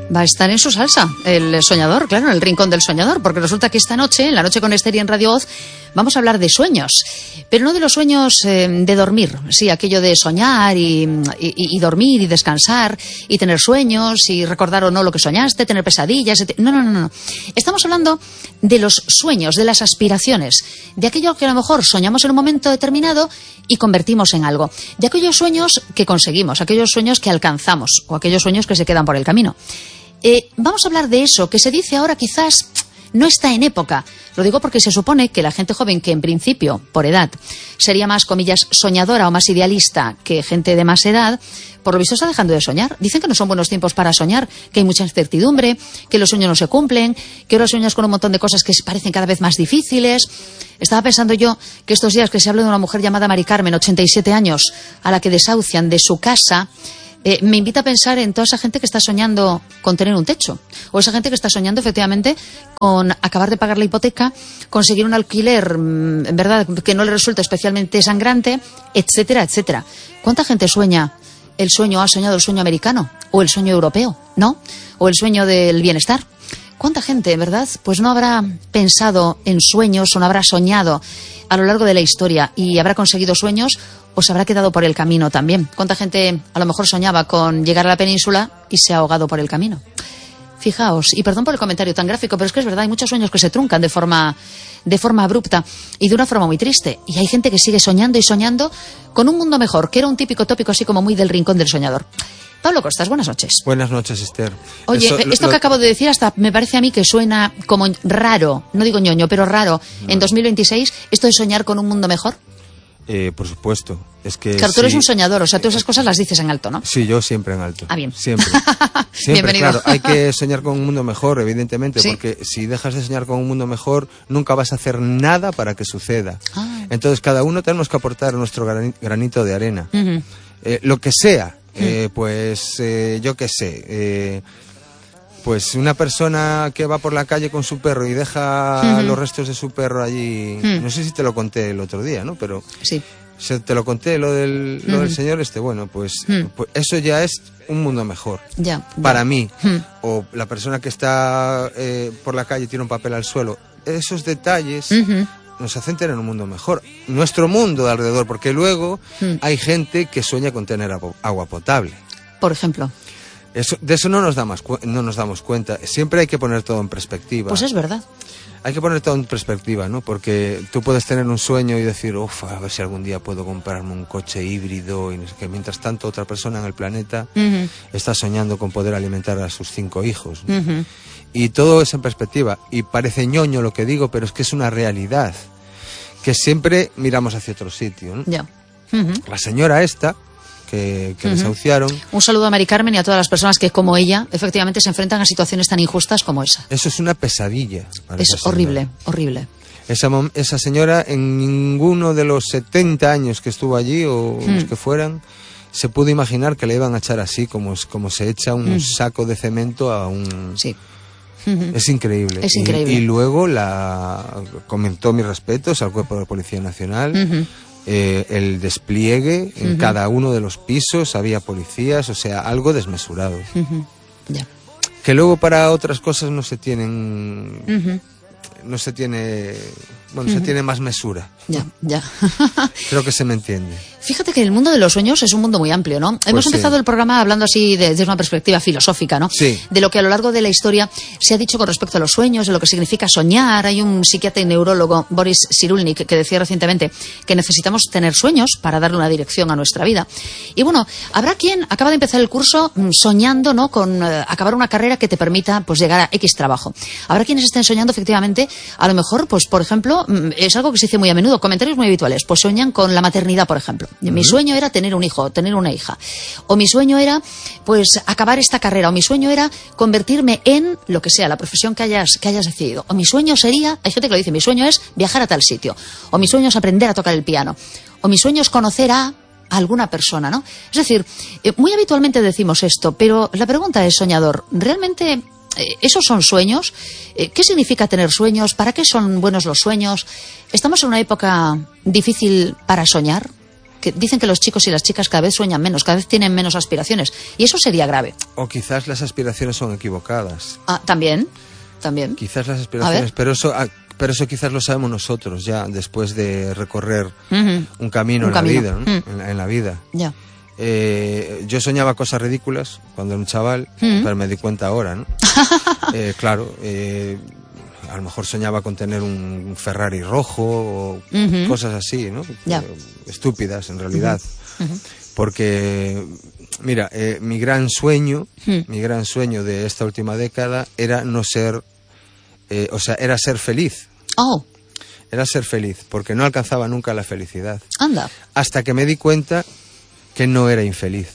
Va a estar en su salsa, el soñador, claro, en el rincón del soñador, porque resulta que esta noche, en la noche con Esther y en Radio Oz, vamos a hablar de sueños, pero no de los sueños de dormir, sí, aquello de soñar y dormir y descansar y tener sueños y recordar o no lo que soñaste, tener pesadillas, no. Estamos hablando de los sueños, de las aspiraciones, de aquello que a lo mejor soñamos en un momento determinado y convertimos en algo, de aquellos sueños que conseguimos, aquellos sueños que alcanzamos o aquellos sueños que se quedan por el camino. Vamos a hablar de eso, que se dice ahora quizás no está en época. Lo digo porque se supone que la gente joven, que en principio, por edad, sería más, comillas, soñadora o más idealista que gente de más edad, por lo visto está dejando de soñar. Dicen que no son buenos tiempos para soñar, que hay mucha incertidumbre, que los sueños no se cumplen, que ahora sueñas con un montón de cosas que parecen cada vez más difíciles. Estaba pensando yo que estos días que se habla de una mujer llamada Mari Carmen, 87 años, a la que desahucian de su casa, me invita a pensar en toda esa gente que está soñando con tener un techo, o esa gente que está soñando efectivamente con acabar de pagar la hipoteca, conseguir un alquiler, en verdad, que no le resulta especialmente sangrante, etcétera, etcétera. ¿Cuánta gente sueña el sueño, ha soñado el sueño americano, o el sueño europeo, ¿no? O el sueño del bienestar. ¿Cuánta gente, verdad, pues no habrá pensado en sueños o no habrá soñado a lo largo de la historia y habrá conseguido sueños o se habrá quedado por el camino también? ¿Cuánta gente a lo mejor soñaba con llegar a la península y se ha ahogado por el camino? Fijaos, y perdón por el comentario tan gráfico, pero es que es verdad, hay muchos sueños que se truncan de forma abrupta y de una forma muy triste. Y hay gente que sigue soñando y soñando con un mundo mejor, que era un típico tópico así como muy del rincón del soñador. Pablo Costas, buenas noches. Buenas noches, Esther. Oye, esto que acabo de decir hasta me parece a mí que suena como raro, no digo ñoño, pero raro, no. En 2026, esto de soñar con un mundo mejor. Por supuesto. Es que claro, tú eres un soñador, o sea, tú esas cosas las dices en alto, ¿no? Sí, yo siempre en alto. Ah, bien. Siempre. Bienvenido. Claro, hay que soñar con un mundo mejor, evidentemente, ¿sí? Porque si dejas de soñar con un mundo mejor, nunca vas a hacer nada para que suceda. Entonces, cada uno tenemos que aportar nuestro granito de arena. Uh-huh. Lo que sea, yo qué sé... Pues una persona que va por la calle con su perro y deja los restos de su perro allí, no sé si te lo conté el otro día, ¿no? Pero sí. Te lo conté, lo del señor bueno, pues eso ya es un mundo mejor. Ya. Para mí. O la persona que está por la calle y tira un papel al suelo. Esos detalles nos hacen tener un mundo mejor. Nuestro mundo de alrededor, porque luego hay gente que sueña con tener agua potable. Por ejemplo. De eso no nos damos cuenta. Siempre hay que poner todo en perspectiva. Pues es verdad. Hay que poner todo en perspectiva, ¿no? Porque tú puedes tener un sueño y decir, a ver si algún día puedo comprarme un coche híbrido, y no sé qué. Mientras tanto, otra persona en el planeta está soñando con poder alimentar a sus 5 hijos, ¿no? Y todo es en perspectiva. Y parece ñoño lo que digo, pero es que es una realidad. Que siempre miramos hacia otro sitio, ¿no? Ya. La señora esta... que desahuciaron. Un saludo a Mari Carmen y a todas las personas que, como ella, efectivamente se enfrentan a situaciones tan injustas como esa. Eso es una pesadilla. Es horrible, horrible. Esa señora, en ninguno de los 70 años que estuvo allí, o los que fueran, se pudo imaginar que le iban a echar así, como se echa un saco de cemento a un... Sí. Es increíble. Es increíble. Y luego comentó mis respetos al Cuerpo de Policía Nacional. El despliegue en cada uno de los pisos, había policías, o sea, algo desmesurado. Ya. Que luego para otras cosas no se tienen... No se tiene... Bueno, se tiene más mesura. Ya. Creo que se me entiende. Fíjate que el mundo de los sueños es un mundo muy amplio, ¿no? Hemos empezado el programa hablando así desde una perspectiva filosófica, ¿no? Sí. De lo que a lo largo de la historia se ha dicho con respecto a los sueños, de lo que significa soñar. Hay un psiquiatra y neurólogo, Boris Cyrulnik, que decía recientemente que necesitamos tener sueños para darle una dirección a nuestra vida. Y bueno, habrá quien acaba de empezar el curso soñando, ¿no? Con acabar una carrera que te permita pues llegar a X trabajo. Habrá quienes estén soñando efectivamente, a lo mejor, pues por ejemplo, es algo que se dice muy a menudo, comentarios muy habituales, pues sueñan con la maternidad, por ejemplo. Mi sueño era tener un hijo, tener una hija. O mi sueño era, pues, acabar esta carrera. O mi sueño era convertirme en lo que sea, la profesión que hayas decidido. O mi sueño sería, hay gente que lo dice, mi sueño es viajar a tal sitio. O mi sueño es aprender a tocar el piano. O mi sueño es conocer a alguna persona, ¿no? Es decir, muy habitualmente decimos esto, pero la pregunta es, soñador, ¿realmente esos son sueños? ¿Qué significa tener sueños? ¿Para qué son buenos los sueños? ¿Estamos en una época difícil para soñar? Que dicen que los chicos y las chicas cada vez sueñan menos, cada vez tienen menos aspiraciones. Y eso sería grave. O quizás las aspiraciones son equivocadas. Ah, también. Quizás las aspiraciones, pero eso quizás lo sabemos nosotros ya, después de recorrer un camino en la vida, ¿no? En la vida. Ya. Yo soñaba cosas ridículas cuando era un chaval, pero me di cuenta ahora, ¿no? Claro, a lo mejor soñaba con tener un Ferrari rojo o cosas así, ¿no? Estúpidas, en realidad. Porque, mira, mi gran sueño de esta última década era era ser feliz. Oh. Era ser feliz, porque no alcanzaba nunca la felicidad. Anda. Hasta que me di cuenta que no era infeliz.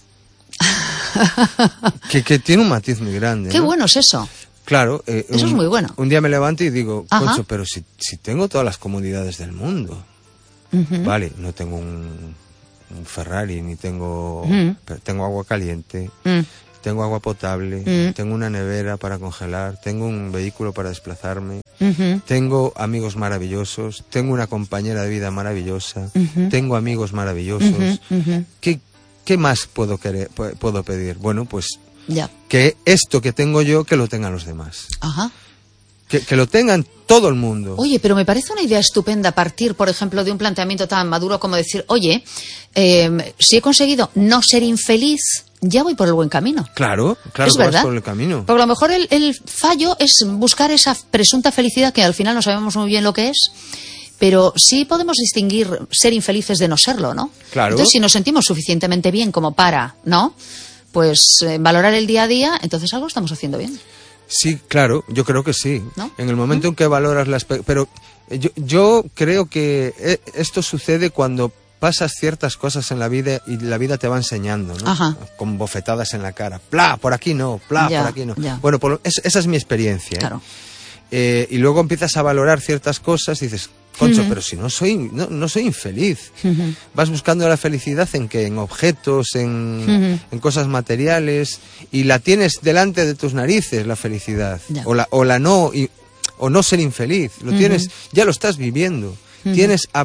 que tiene un matiz muy grande. Qué ¿no? bueno es eso. Claro. Eso es muy bueno. Un día me levanto y digo, Concho, pero si tengo todas las comodidades del mundo. Vale, no tengo un Ferrari, ni tengo... pero tengo agua caliente, tengo agua potable, tengo una nevera para congelar, tengo un vehículo para desplazarme, tengo amigos maravillosos, tengo una compañera de vida maravillosa, tengo amigos maravillosos. ¿Qué más puedo pedir? Bueno, pues que esto que tengo yo, que lo tengan los demás. Ajá. Que lo tengan todo el mundo. Oye, pero me parece una idea estupenda partir, por ejemplo, de un planteamiento tan maduro como decir, oye, si he conseguido no ser infeliz, ya voy por el buen camino. Claro, ¿Es que verdad? vas por el camino. Porque a lo mejor el fallo es buscar esa presunta felicidad que al final no sabemos muy bien lo que es, pero sí podemos distinguir ser infelices de no serlo, ¿no? Claro. Entonces, si nos sentimos suficientemente bien como para, ¿no? Pues valorar el día a día, entonces algo estamos haciendo bien. Sí, claro, yo creo que sí. ¿No? En el momento en que valoras pero yo creo que esto sucede cuando pasas ciertas cosas en la vida y la vida te va enseñando, ¿no? Ajá. Con bofetadas en la cara. ¡Pla! Por aquí no, ¡pla! Ya, Por aquí no. ya. Bueno, esa es mi experiencia. Claro. Y luego empiezas a valorar ciertas cosas y dices, Concho, pero si no soy infeliz. Vas buscando la felicidad en objetos, en cosas materiales, y la tienes delante de tus narices, la felicidad. Ya. O no ser infeliz. Lo tienes, ya lo estás viviendo. Tienes